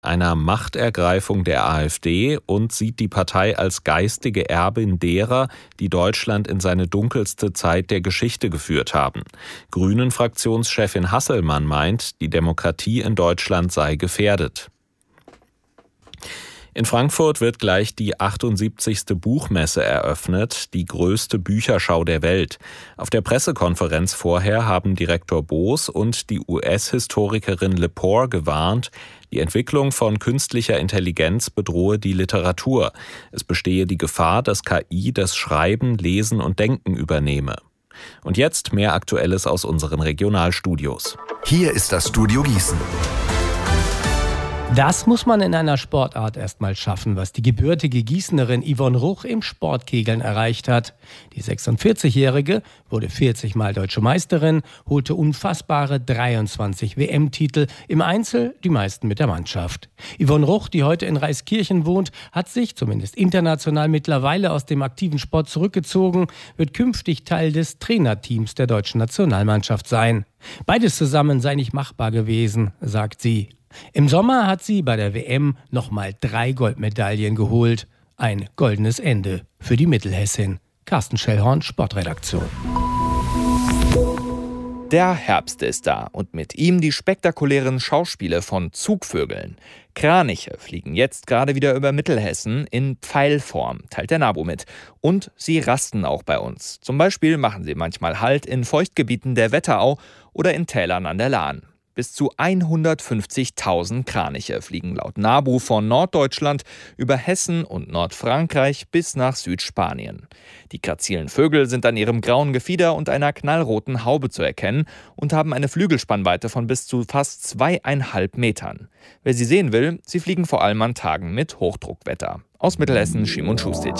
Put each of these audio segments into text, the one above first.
einer Machtergreifung der AfD und sieht die Partei als geistige Erbin derer, die Deutschland in seine dunkelste Zeit der Geschichte geführt haben. Grünen-Fraktionschefin Hasselmann meint, die Demokratie in Deutschland sei gefährdet. In Frankfurt wird gleich die 78. Buchmesse eröffnet, die größte Bücherschau der Welt. Auf der Pressekonferenz vorher haben Direktor Boos und die US-Historikerin Lepore gewarnt, die Entwicklung von künstlicher Intelligenz bedrohe die Literatur. Es bestehe die Gefahr, dass KI das Schreiben, Lesen und Denken übernehme. Und jetzt mehr Aktuelles aus unseren Regionalstudios. Hier ist das Studio Gießen. Das muss man in einer Sportart erstmal schaffen, was die gebürtige Gießenerin Yvonne Ruch im Sportkegeln erreicht hat. Die 46-Jährige wurde 40 Mal Deutsche Meisterin, holte unfassbare 23 WM-Titel, im Einzel die meisten mit der Mannschaft. Yvonne Ruch, die heute in Reiskirchen wohnt, hat sich zumindest international mittlerweile aus dem aktiven Sport zurückgezogen, wird künftig Teil des Trainerteams der deutschen Nationalmannschaft sein. Beides zusammen sei nicht machbar gewesen, sagt sie. Im Sommer hat sie bei der WM nochmal 3 Goldmedaillen geholt. Ein goldenes Ende für die Mittelhessin. Carsten Schellhorn, Sportredaktion. Der Herbst ist da und mit ihm die spektakulären Schauspiele von Zugvögeln. Kraniche fliegen jetzt gerade wieder über Mittelhessen in Pfeilform, teilt der NABU mit. Und sie rasten auch bei uns. Zum Beispiel machen sie manchmal Halt in Feuchtgebieten der Wetterau oder in Tälern an der Lahn. Bis zu 150.000 Kraniche fliegen laut NABU von Norddeutschland über Hessen und Nordfrankreich bis nach Südspanien. Die grazilen Vögel sind an ihrem grauen Gefieder und einer knallroten Haube zu erkennen und haben eine Flügelspannweite von bis zu fast 2,5 Metern. Wer sie sehen will, sie fliegen vor allem an Tagen mit Hochdruckwetter. Aus Mittelhessen, Szymon Schustic.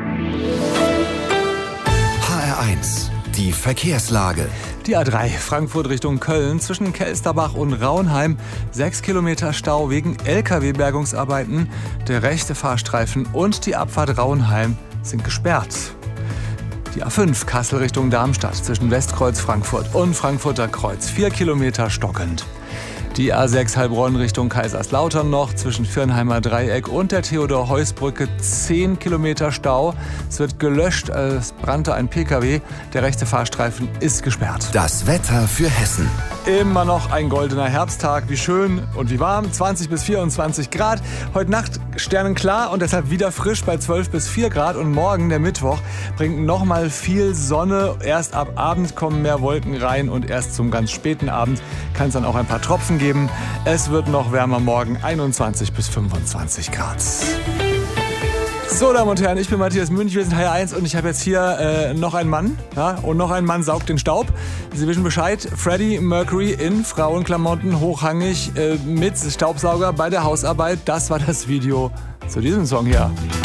HR1, die Verkehrslage. Die A3 Frankfurt Richtung Köln zwischen Kelsterbach und Raunheim. 6 Kilometer Stau wegen LKW-Bergungsarbeiten. Der rechte Fahrstreifen und die Abfahrt Raunheim sind gesperrt. Die A5 Kassel Richtung Darmstadt zwischen Westkreuz Frankfurt und Frankfurter Kreuz. 4 Kilometer stockend. Die A6 Heilbronn Richtung Kaiserslautern noch zwischen Viernheimer Dreieck und der Theodor-Heuss-Brücke 10 Kilometer Stau. Es wird gelöscht, es brannte ein PKW. Der rechte Fahrstreifen ist gesperrt. Das Wetter für Hessen. Immer noch ein goldener Herbsttag. Wie schön und wie warm. 20 bis 24 Grad. Heute Nacht sternenklar und deshalb wieder frisch bei 12 bis 4 Grad. Und morgen, der Mittwoch, bringt nochmal viel Sonne. Erst ab Abend kommen mehr Wolken rein und erst zum ganz späten Abend kann es dann auch ein paar Tropfen geben. Es wird noch wärmer morgen, 21 bis 25 Grad. So, Damen und Herren, ich bin Matthias Münch, wir sind HR1 und ich habe jetzt hier noch einen Mann. Ja, und noch ein Mann saugt den Staub. Sie wissen Bescheid, Freddie Mercury in Frauenklamotten, hochrangig mit Staubsauger bei der Hausarbeit. Das war das Video zu diesem Song hier.